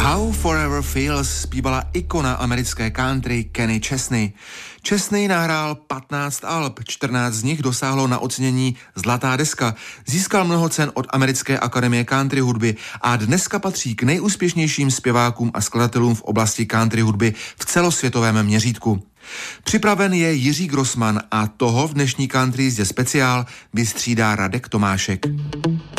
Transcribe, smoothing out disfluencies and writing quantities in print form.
How Forever Feels zpívala ikona americké country Kenny Chesney. Chesney nahrál 15 alb, 14 z nich dosáhlo na ocenění Zlatá deska, získal mnoho cen od Americké akademie country hudby a dneska patří k nejúspěšnějším zpěvákům a skladatelům v oblasti country hudby v celosvětovém měřítku. Připraven je Jiří Grossman a toho v dnešní country jízdě speciál vystřídá Radek Tomášek.